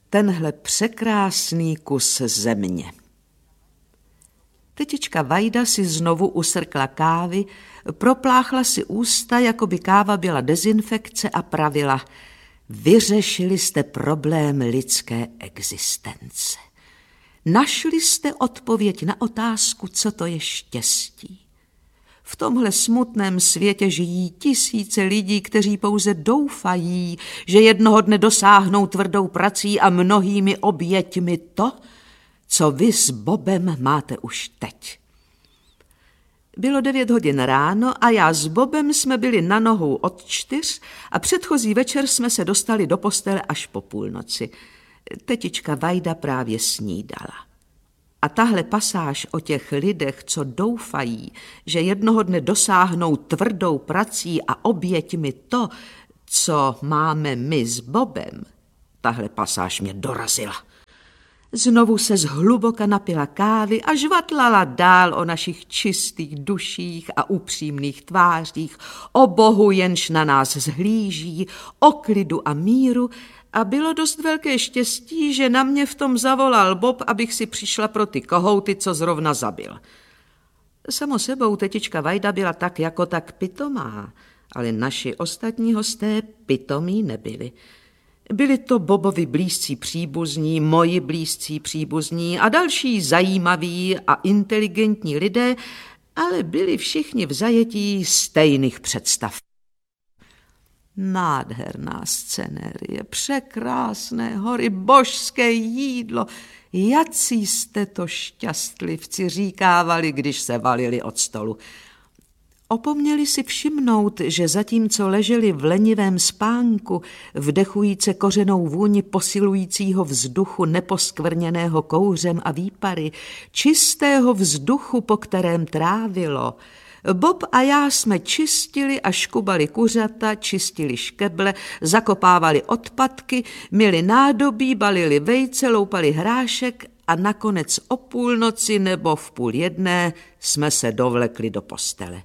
tenhle překrásný kus země. Tetička Vajda si znovu usrkla kávy, propláchla si ústa, jako by káva byla dezinfekce a pravila: vyřešili jste problém lidské existence. Našli jste odpověď na otázku, co to je štěstí. V tomhle smutném světě žijí tisíce lidí, kteří pouze doufají, že jednoho dne dosáhnou tvrdou prací a mnohými oběťmi to, co vy s Bobem máte už teď. Bylo 9 hodin ráno a já s Bobem jsme byli na nohou od 4 a předchozí večer jsme se dostali do postele až po půlnoci. Tetička Vajda právě snídala. A tahle pasáž o těch lidech, co doufají, že jednoho dne dosáhnou tvrdou prací a oběťmi to, co máme my s Bobem, tahle pasáž mě dorazila. Znovu se zhluboka napila kávy a žvatlala dál o našich čistých duších a upřímných tvářích, o Bohu, jenž na nás zhlíží, o klidu a míru, a bylo dost velké štěstí, že na mě v tom zavolal Bob, abych si přišla pro ty kohouty, co zrovna zabil. Samo sebou tetička Vajda byla tak jako tak pitomá, ale naši ostatní hosté pitomí nebyli. Byli to Bobovi blízcí příbuzní, moji blízcí příbuzní a další zajímaví a inteligentní lidé, ale byli všichni v zajetí stejných představ. Nádherná scenérie, překrásné hory, božské jídlo. Jací jste to šťastlivci, říkávali, když se valili od stolu. Opomněli si všimnout, že zatímco leželi v lenivém spánku, vdechujíce kořenou vůni posilujícího vzduchu neposkvrněného kouřem a výpary, čistého vzduchu, po kterém trávilo, Bob a já jsme čistili a škubali kuřata, čistili škeble, zakopávali odpadky, myli nádobí, balili vejce, loupali hrášek a nakonec o půlnoci nebo v 12:30 jsme se dovlekli do postele.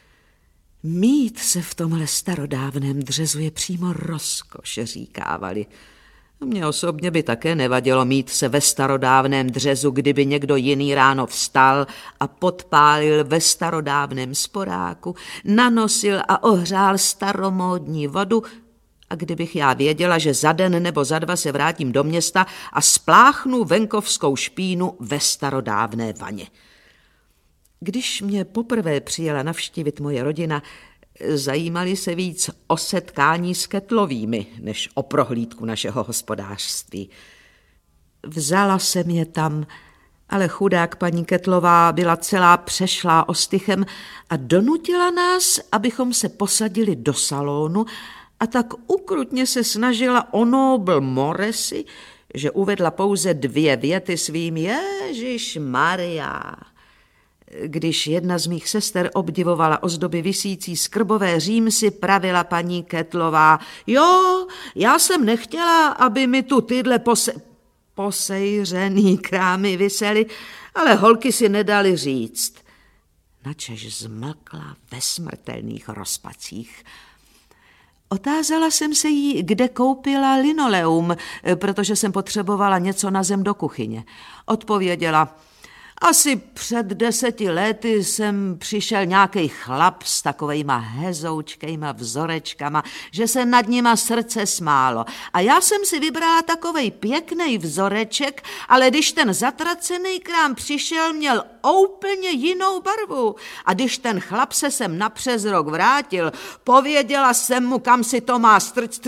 Mít se v tomhle starodávném dřezu je přímo rozkoš, říkávali. Mně osobně by také nevadilo mít se ve starodávném dřezu, kdyby někdo jiný ráno vstal a podpálil ve starodávném sporáku, nanosil a ohřál staromódní vodu, a kdybych já věděla, že za den nebo za 2 se vrátím do města a spláchnu venkovskou špínu ve starodávné vaně. Když mě poprvé přijela navštívit moje rodina, zajímali se víc o setkání s Kettlovými, než o prohlídku našeho hospodářství. Vzala jsem je tam, ale chudák paní Kettlová byla celá přešlá ostychem a donutila nás, abychom se posadili do salonu, a tak ukrutně se snažila o nobl Moresi, že uvedla pouze 2 věty svým Ježišmarja. Když jedna z mých sester obdivovala ozdoby visící z krbové římsy, pravila paní Kettlová: jo, já jsem nechtěla, aby mi tu tyhle posejřený krámy visely, ale holky si nedali říct. Načež zmlkla ve smrtelných rozpacích. Otázala jsem se jí, kde koupila linoleum, protože jsem potřebovala něco na zem do kuchyně. Odpověděla: asi před 10 lety sem přišel nějaký chlap s takovejma hezoučkejma vzorečkama, že se nad nima srdce smálo. A já jsem si vybrala takovej pěkný vzoreček, ale když ten zatracený krám přišel, měl úplně jinou barvu. A když ten chlap se sem na přes rok vrátil, pověděla jsem mu, kam si to má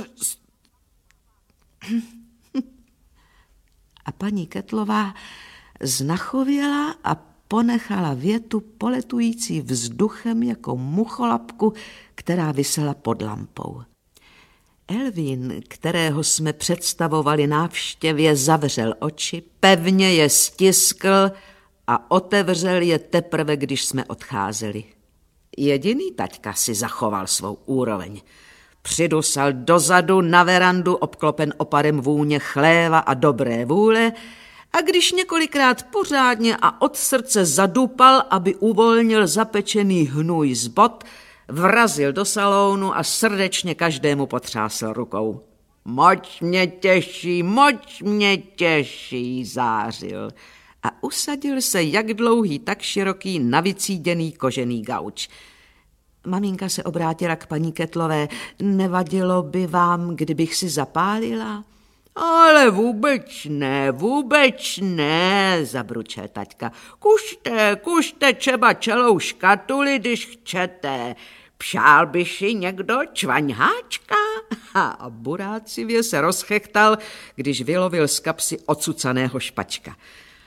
A paní Kettlová znachověla a ponechala větu poletující vzduchem jako mucholapku, která visela pod lampou. Elvin, kterého jsme představovali návštěvě, zavřel oči, pevně je stiskl a otevřel je teprve, když jsme odcházeli. Jediný taťka si zachoval svou úroveň. Přidusal dozadu na verandu, obklopen oparem vůně chléva a dobré vůle, a když několikrát pořádně a od srdce zadupal, aby uvolnil zapečený hnůj z bot, vrazil do salonu a srdečně každému potřásl rukou. Moc mě těší, zářil. A usadil se jak dlouhý, tak široký, navycíděný kožený gauč. Maminka se obrátila k paní Kettlové. Nevadilo by vám, kdybych si zapálila? Ale vůbec ne, zabručel taťka. Kušte třeba celou škatuli, když chcete. Přál by si někdo čvaňháčka? A burácivě se rozchechtal, když vylovil z kapsy ocucaného špačka.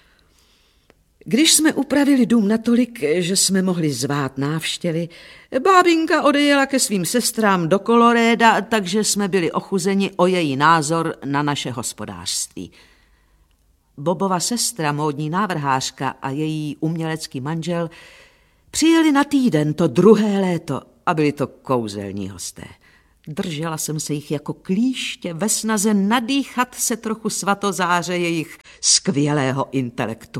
Když jsme upravili dům natolik, že jsme mohli zvát návštěvy, bábinka odejela ke svým sestrám do Koloréda, takže jsme byli ochuzeni o její názor na naše hospodářství. Bobova sestra, módní návrhářka a její umělecký manžel přijeli na týden to druhé léto a byli to kouzelní hosté. Držela jsem se jich jako klíště ve snaze nadýchat se trochu svatozáře jejich skvělého intelektu.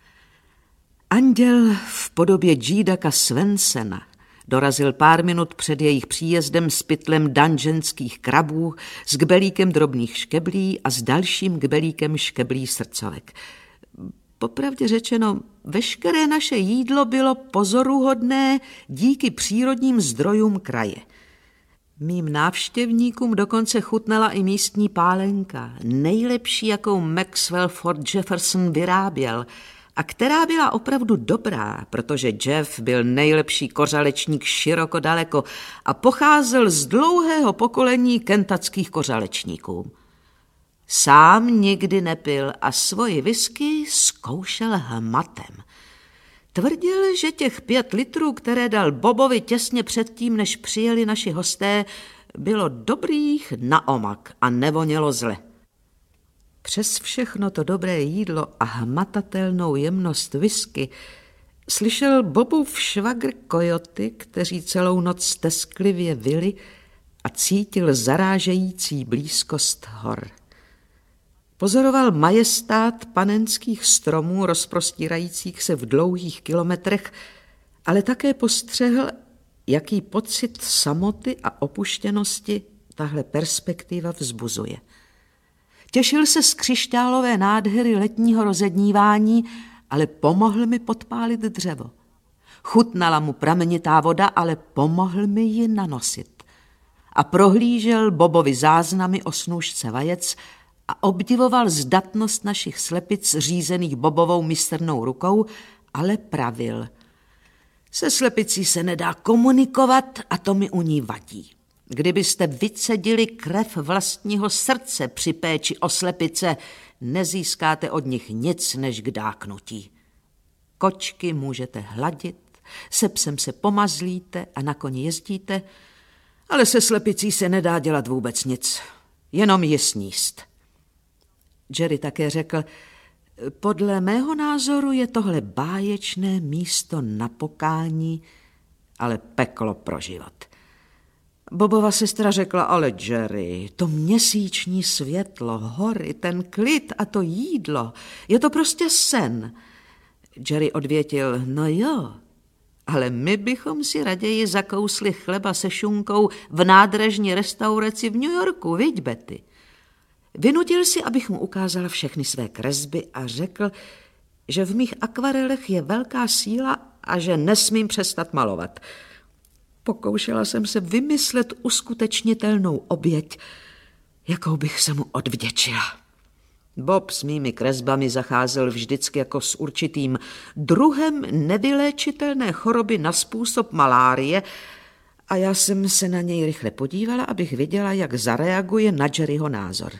Anděl v podobě Džídaka Svensena dorazil pár minut před jejich příjezdem s pytlem dungeonských krabů, s kbelíkem drobných škeblí a s dalším kbelíkem škeblí srdcovek. Popravdě řečeno, veškeré naše jídlo bylo pozoruhodné díky přírodním zdrojům kraje. Mým návštěvníkům dokonce chutnala i místní pálenka, nejlepší, jakou Maxwell Ford Jefferson vyráběl, a která byla opravdu dobrá, protože Jeff byl nejlepší kořalečník široko daleko a pocházel z dlouhého pokolení kentackých kořalečníků. Sám nikdy nepil a svoji whisky zkoušel hmatem. Tvrdil, že těch 5 litrů, které dal Bobovi těsně předtím, než přijeli naši hosté, bylo dobrých na omak a nevonělo zle. Přes všechno to dobré jídlo a hmatatelnou jemnost whisky slyšel Bobův švagr kojoty, kteří celou noc tesklivě vyli, a cítil zarážející blízkost hor. Pozoroval majestát panenských stromů rozprostírajících se v dlouhých kilometrech, ale také postřehl, jaký pocit samoty a opuštěnosti tahle perspektiva vzbuzuje. Těšil se z křišťálové nádhery letního rozednívání, ale pomohl mi podpálit dřevo. Chutnala mu pramenitá voda, ale pomohl mi ji nanosit. A prohlížel Bobovi záznamy o snůšce vajec a obdivoval zdatnost našich slepic řízených Bobovou mistrnou rukou, ale pravil. Se slepicí se nedá komunikovat a to mi u ní vadí. Kdybyste vycedili krev vlastního srdce při péči o slepice, nezískáte od nich nic než k dáknutí. Kočky můžete hladit, se psem se pomazlíte a na koni jezdíte, ale se slepicí se nedá dělat vůbec nic, jenom ji sníst. Jerry také řekl, podle mého názoru je tohle báječné místo na pokání, ale peklo pro život. Bobova sestra řekla, ale Jerry, to měsíční světlo, hory, ten klid a to jídlo, je to prostě sen. Jerry odvětil, no jo, ale my bychom si raději zakousli chleba se šunkou v nádražní restauraci v New Yorku, viď, Betty? Vynutil si, abych mu ukázala všechny své kresby a řekl, že v mých akvarelech je velká síla a že nesmím přestat malovat. Pokoušela jsem se vymyslet uskutečnitelnou oběť, jakou bych se mu odvděčila. Bob s mými kresbami zacházel vždycky jako s určitým druhem nevyléčitelné choroby na způsob malárie a já jsem se na něj rychle podívala, abych viděla, jak zareaguje na Jerryho názor.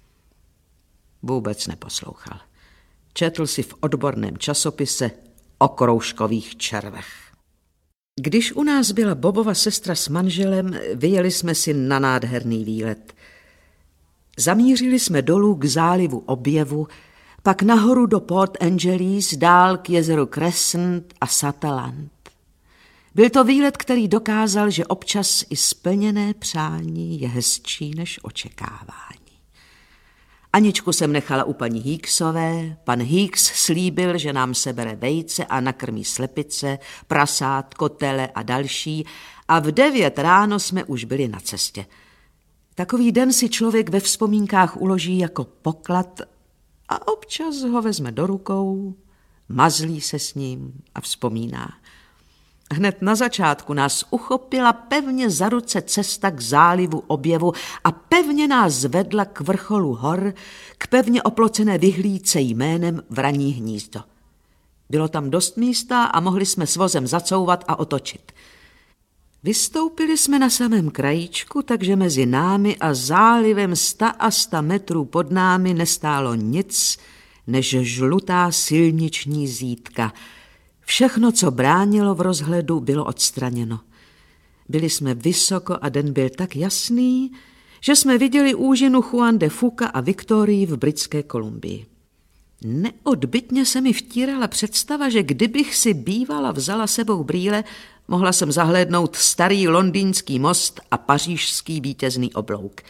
Vůbec neposlouchal. Četl si v odborném časopise o kroužkových červech. Když u nás byla Bobova sestra s manželem, vyjeli jsme si na nádherný výlet. Zamířili jsme dolů k zálivu Objevu, pak nahoru do Port Angeles, dál k jezeru Crescent a Sutherland. Byl to výlet, který dokázal, že občas i splněné přání je hezčí než očekávání. Aničku jsem nechala u paní Hicksové, pan Hicks slíbil, že nám sebere vejce a nakrmí slepice, prasát, kotele a další a v 9 ráno jsme už byli na cestě. Takový den si člověk ve vzpomínkách uloží jako poklad a občas ho vezme do rukou, mazlí se s ním a vzpomíná. Hned na začátku nás uchopila pevně za ruce cesta k zálivu Objevu a pevně nás zvedla k vrcholu hor, k pevně oplocené vyhlídce jménem Vraní hnízdo. Bylo tam dost místa a mohli jsme s vozem zacouvat a otočit. Vystoupili jsme na samém krajíčku, takže mezi námi a zálivem 100 a 100 metrů pod námi nestálo nic než žlutá silniční zítka. Všechno, co bránilo v rozhledu, bylo odstraněno. Byli jsme vysoko a den byl tak jasný, že jsme viděli úžinu Juan de Fuca a Viktorii v Britské Kolumbii. Neodbytně se mi vtírala představa, že kdybych si bývala vzala sebou brýle, mohla jsem zahlédnout starý londýnský most a pařížský vítězný oblouk.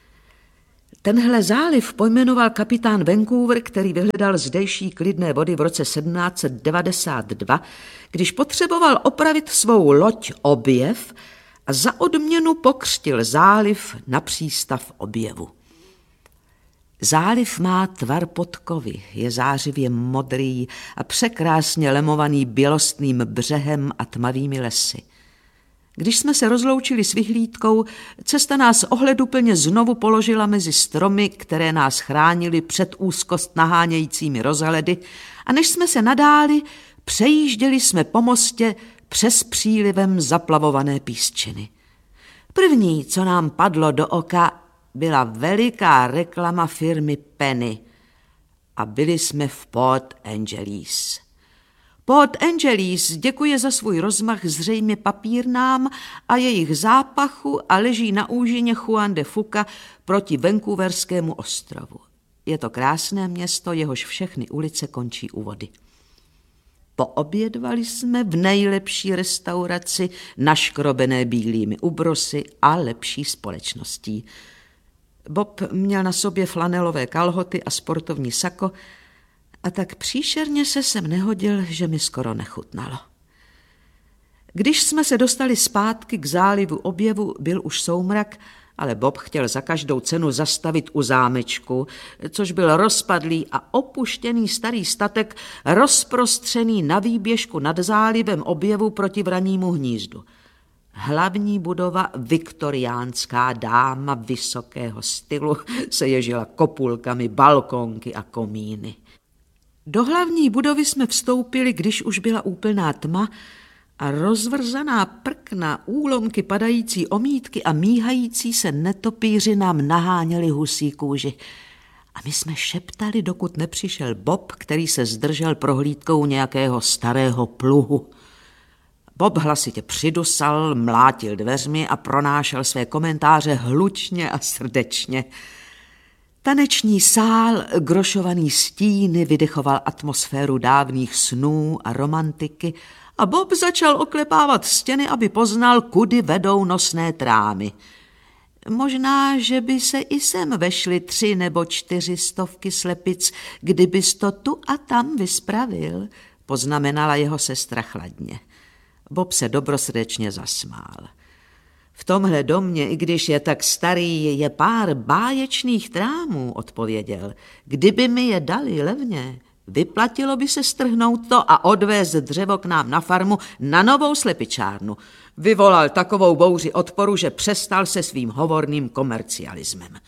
Tenhle záliv pojmenoval kapitán Vancouver, který vyhledal zdejší klidné vody v roce 1792, když potřeboval opravit svou loď Objev a za odměnu pokřtil záliv na přístav Objevu. Záliv má tvar podkovy, je zářivě modrý a překrásně lemovaný bělostným břehem a tmavými lesy. Když jsme se rozloučili s vyhlídkou, cesta nás ohleduplně znovu položila mezi stromy, které nás chránily před úzkost nahánějícími rozhledy, a než jsme se nadáli, přejížděli jsme po mostě přes přílivem zaplavované písčiny. První, co nám padlo do oka, byla veliká reklama firmy Penny a byli jsme v Port Angeles. Port Angeles děkuje za svůj rozmach zřejmě papírnám a jejich zápachu a leží na úžině Juan de Fuca proti Vancouverskému ostrovu. Je to krásné město, jehož všechny ulice končí u vody. Poobědvali jsme v nejlepší restauraci, naškrobené bílými ubrosy a lepší společností. Bob měl na sobě flanelové kalhoty a sportovní sako a tak příšerně se sem nehodil, že mi skoro nechutnalo. Když jsme se dostali zpátky k zálivu Objevu, byl už soumrak, ale Bob chtěl za každou cenu zastavit u zámečku, což byl rozpadlý a opuštěný starý statek, rozprostřený na výběžku nad zálivem Objevu proti Vranímu hnízdu. Hlavní budova, viktoriánská dáma vysokého stylu, se ježila kopulkami, balkónky a komíny. Do hlavní budovy jsme vstoupili, když už byla úplná tma a rozvrzaná prkna, úlomky padající omítky a míhající se netopýři nám naháněli husí kůži. A my jsme šeptali, dokud nepřišel Bob, který se zdržel prohlídkou nějakého starého pluhu. Bob hlasitě přidusal, mlátil dveřmi a pronášel své komentáře hlučně a srdečně. Taneční sál, grošovaný stíny, vydechoval atmosféru dávných snů a romantiky a Bob začal oklepávat stěny, aby poznal, kudy vedou nosné trámy. Možná, že by se i sem vešly 3 nebo 4 stovky slepic, kdybys to tu a tam vyspravil, poznamenala jeho sestra chladně. Bob se dobrosrdečně zasmál. V tomhle domě, i když je tak starý, je pár báječných trámů, odpověděl. Kdyby mi je dali levně, vyplatilo by se strhnout to a odvést dřevo k nám na farmu na novou slepičárnu. Vyvolal takovou bouři odporu, že přestal se svým hovorným komercialismem.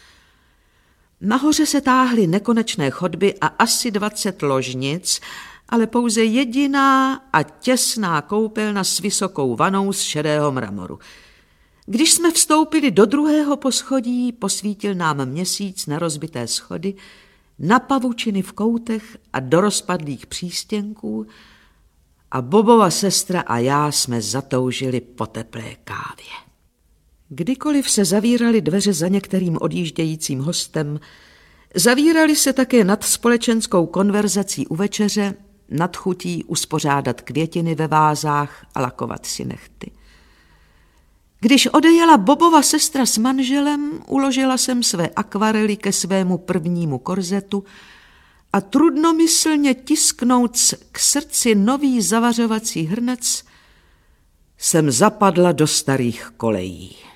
Nahoře se táhly nekonečné chodby a asi 20 ložnic, ale pouze jediná a těsná koupelna s vysokou vanou z šedého mramoru. Když jsme vstoupili do 2. poschodí, posvítil nám měsíc na rozbité schody, na pavučiny v koutech a do rozpadlých přístěnků a Bobova sestra a já jsme zatoužili po teplé kávě. Kdykoliv se zavíraly dveře za některým odjíždějícím hostem, zavíraly se také nad společenskou konverzací u večeře, nad chutí uspořádat květiny ve vázách a lakovat si nehty. Když odejela Bobova sestra s manželem, uložila jsem své akvarely ke svému prvnímu korzetu a trudnomyslně tisknout k srdci nový zavařovací hrnec jsem zapadla do starých kolejí.